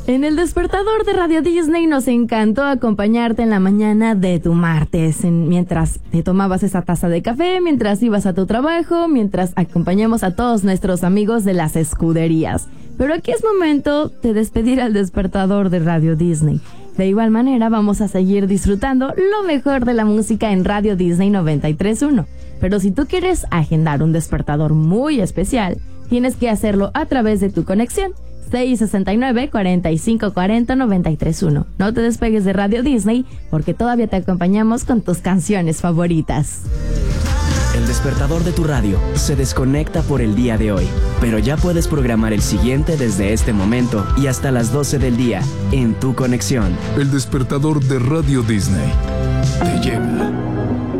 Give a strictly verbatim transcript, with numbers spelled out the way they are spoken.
En el despertador de Radio Disney nos encantó acompañarte en la mañana de tu martes, en, mientras te tomabas esa taza de café, mientras ibas a tu trabajo, mientras acompañamos a todos nuestros amigos de las escuderías. Pero aquí es momento de despedir al despertador de Radio Disney. De igual manera vamos a seguir disfrutando lo mejor de la música en Radio Disney noventa y tres punto uno. Pero si tú quieres agendar un despertador muy especial, tienes que hacerlo a través de tu conexión. seis sesenta y nueve, cuarenta y cinco cuarenta, noventa y tres punto uno. No te despegues de Radio Disney porque todavía te acompañamos con tus canciones favoritas. El despertador de tu radio se desconecta por el día de hoy, pero ya puedes programar el siguiente desde este momento y hasta las doce del día en tu conexión. El despertador de Radio Disney te lleva